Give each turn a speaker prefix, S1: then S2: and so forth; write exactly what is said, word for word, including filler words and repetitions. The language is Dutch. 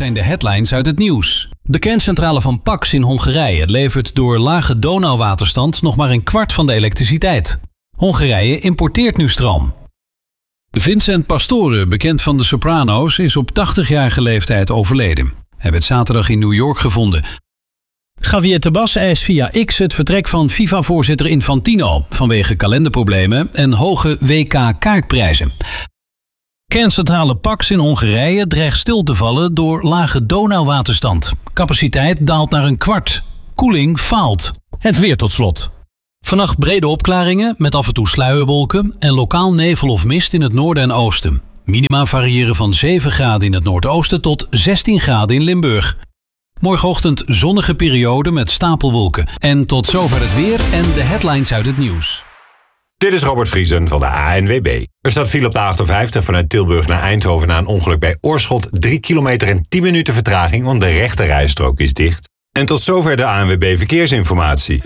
S1: zijn de headlines uit het nieuws. De kerncentrale van Paks in Hongarije levert door lage Donauwaterstand nog maar een kwart van de elektriciteit. Hongarije importeert nu stroom. Vincent Pastore, bekend van de Soprano's, is op tachtigjarige leeftijd overleden. Hij werd zaterdag in New York gevonden. Javier Tebas eist via X het vertrek van FIFA-voorzitter Infantino vanwege kalenderproblemen en hoge W K-kaartprijzen. Kerncentrale Paks in Hongarije dreigt stil te vallen door lage Donauwaterstand. Capaciteit daalt naar een kwart. Koeling faalt. Het weer tot slot. Vannacht brede opklaringen met af en toe sluierwolken en lokaal nevel of mist in het noorden en oosten. Minima variëren van zeven graden in het noordoosten tot zestien graden in Limburg. Morgenochtend zonnige periode met stapelwolken. En tot zover het weer en de headlines uit het nieuws.
S2: Dit is Robert Vriesen van de A N W B. Er staat file op de achtenvijftig vanuit Tilburg naar Eindhoven na een ongeluk bij Oorschot. drie kilometer en tien minuten vertraging, want de rechte rijstrook is dicht. En tot zover de A N W B Verkeersinformatie.